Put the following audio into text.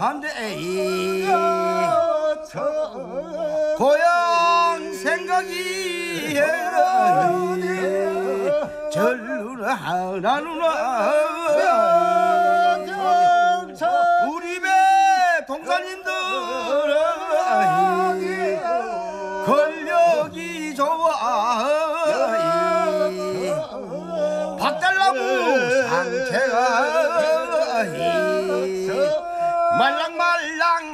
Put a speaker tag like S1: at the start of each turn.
S1: 한데 고향 생각이 절루나 하나누나 우리 배 동산님들 권력이 좋아 박달나무 상태가 말랑